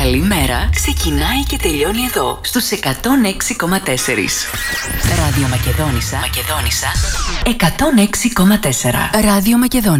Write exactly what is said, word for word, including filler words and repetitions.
καλή μέρα ξεκινάει και τελειώνει εδώ, στους εκατόν έξι κόμμα τέσσερα. Ράδιο Μακεδόνισσα, Μακεδόνισσα εκατόν έξι κόμμα τέσσερα. Ράδιο Μακεδόνισσα.